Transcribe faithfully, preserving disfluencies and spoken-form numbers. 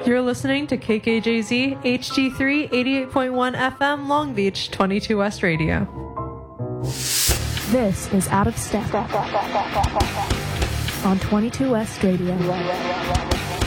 You're listening to K K J Z H G three eighty-eight point one F M Long Beach twenty-two West Radio. This is Out of Step on twenty-two West Radio.